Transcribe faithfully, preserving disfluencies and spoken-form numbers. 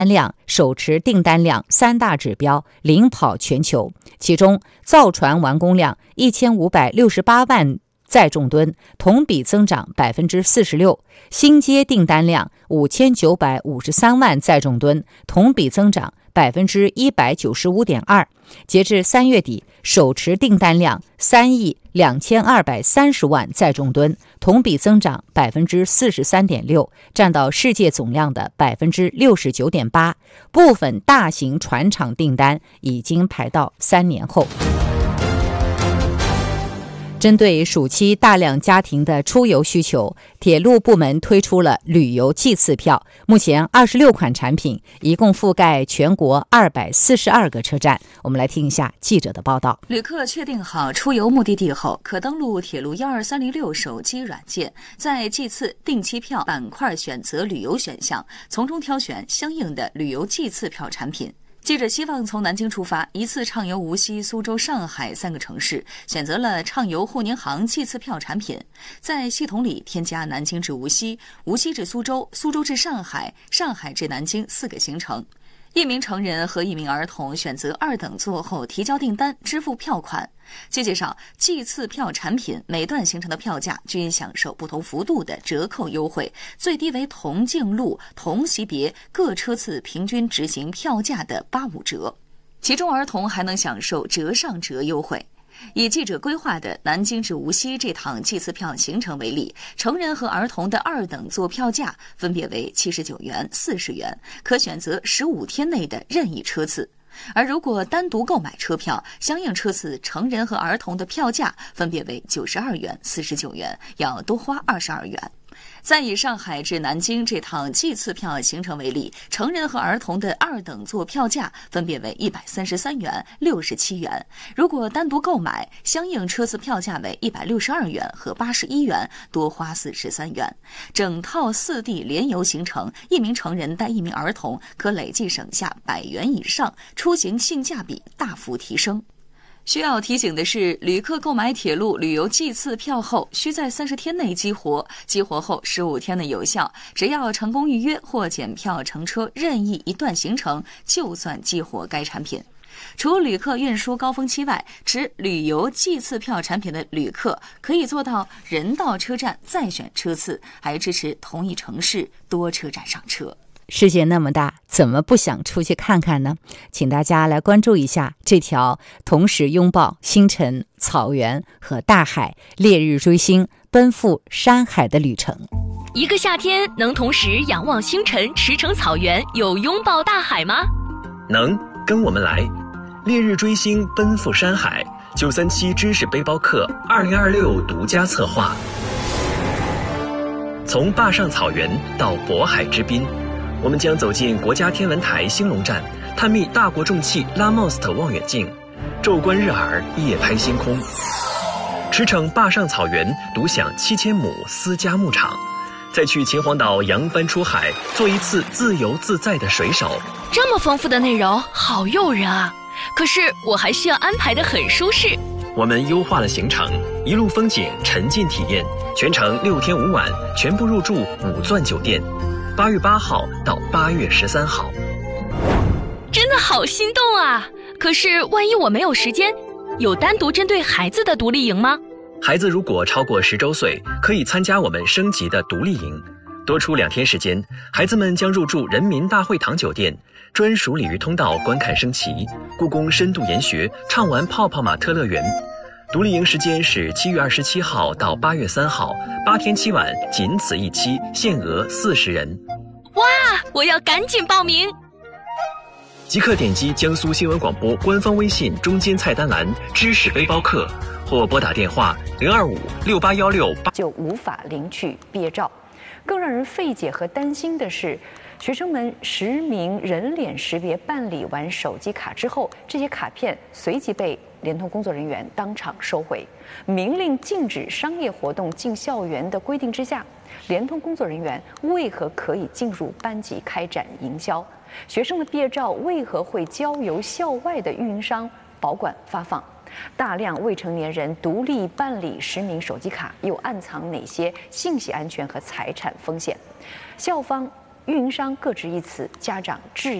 量、手持订单量三大指标领跑全球，其中造船完工量一千五百六十八万载重吨，同比增长百分之四十六；新接订单量五千九百五十三万载重吨，同比增长百分之一百九十五点二。截至三月底，手持订单量三亿两千二百三十万载重吨，同比增长百分之四十三点六，占到世界总量的百分之六十九点八。部分大型船厂订单已经排到三年后。针对暑期大量家庭的出游需求，铁路部门推出了旅游季次票，目前二十六款产品，一共覆盖全国二百四十二个车站。我们来听一下记者的报道。 旅客确定好出游目的地后，可登录铁路一二三零六手机软件，在季次定期票板块选择旅游选项，从中挑选相应的旅游季次票产品。记者希望从南京出发，一次畅游无锡、苏州、上海三个城市，选择了畅游沪宁杭季次票产品。在系统里添加南京至无锡、无锡至苏州、苏州至上海、上海至南京四个行程。一名成人和一名儿童选择二等座后提交订单，支付票款。据介绍，季次票产品每段行程的票价均享受不同幅度的折扣优惠，最低为同径路、同级别各车次平均执行票价的八五折，其中儿童还能享受折上折优惠。以记者规划的南京至无锡这趟季次票行程为例，成人和儿童的二等座票价分别为七十九元、四十元，可选择十五天内的任意车次。而如果单独购买车票，相应车次成人和儿童的票价分别为九十二元、四十九元，要多花二十二元。再以上海至南京这趟季次票行程为例，成人和儿童的二等座票价分别为一百三十三元、六十七元。如果单独购买，相应车次票价为一百六十二元和八十一元，多花四十三元。整套四地联游行程，一名成人带一名儿童，可累计省下百元以上，出行性价比大幅提升。需要提醒的是，旅客购买铁路旅游季次票后，需在三十天内激活，激活后十五天内有效。只要成功预约或检票乘车任意一段行程，就算激活该产品。除旅客运输高峰期外，持旅游季次票产品的旅客可以做到人到车站再选车次，还支持同一城市多车站上车。 世界那么大，怎么不想出去看看呢？请大家来关注一下这条同时拥抱星辰、草原和大海、烈日追星、奔赴山海的旅程。 一个夏天能同时仰望星辰、驰骋草原，又拥抱大海吗？ 能，跟我们来。烈日追星，奔赴山海，九三七知识背包客二零二六独家策划。从坝上草原到渤海之滨，我们将走进国家天文台兴隆站，探秘大国重器拉莫斯特望远镜，昼观日洱，夜拍星空。驰骋坝上草原，独享七千亩私家牧场，再去秦皇岛扬帆出海，做一次自由自在的水手。 这么丰富的内容，好诱人啊！可是我还需要安排得很舒适。 我们优化了行程，一路风景，沉浸体验，全程六天五晚，全部入住五钻酒店。八月八号到八月十三号， 真的好心动啊！可是万一我没有时间，有单独针对孩子的独立营吗？ 孩子如果超过十周岁，可以参加我们升级的独立营，多出两天时间，孩子们将入住人民大会堂酒店，专属鲤鱼通道观看升旗，故宫深度研学，畅玩泡泡玛特乐园。独立营时间是七月二十七号到八月三号，八天七晚，仅此一期，限额四十人。 哇，我要赶紧报名！ 即刻点击江苏新闻广播官方微信中间菜单栏知识背包客，或拨打电话零二五六八幺六八， 就无法领取毕业照。更让人费解和担心的是，学生们实名人脸识别办理完手机卡之后，这些卡片随即被联通工作人员当场收回。明令禁止商业活动进校园的规定之下，联通工作人员为何可以进入班级开展营销？学生的毕业照为何会交由校外的运营商保管发放？大量未成年人独立办理实名手机卡，又暗藏哪些信息安全和财产风险？校方运营商各执一词，家长质疑。